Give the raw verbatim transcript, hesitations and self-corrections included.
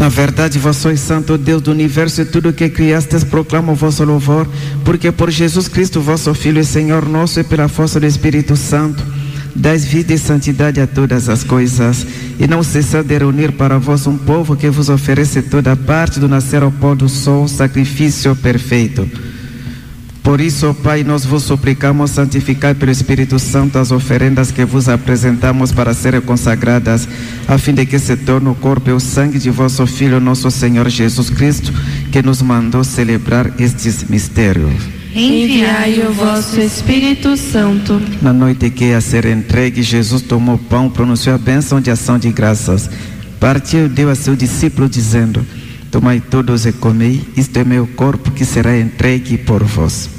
Na verdade, vós sois santo, Deus do universo, e tudo que criastes proclama o vosso louvor, porque por Jesus Cristo, vosso Filho e Senhor nosso, e pela força do Espírito Santo, dais vida e santidade a todas as coisas, e não cessais de reunir para vós um povo que vos oferece toda a parte do nascer ao pôr do sol, sacrifício perfeito. Por isso, ó Pai, nós vos suplicamos santificar pelo Espírito Santo as oferendas que vos apresentamos para serem consagradas, a fim de que se torne o corpo e o sangue de vosso Filho, nosso Senhor Jesus Cristo, que nos mandou celebrar estes mistérios. Enviai o vosso Espírito Santo. Na noite que ia ser entregue, Jesus tomou pão, pronunciou a bênção de ação de graças, partiu e deu a seu discípulo, dizendo: tomai todos e comei, isto é meu corpo que será entregue por vós.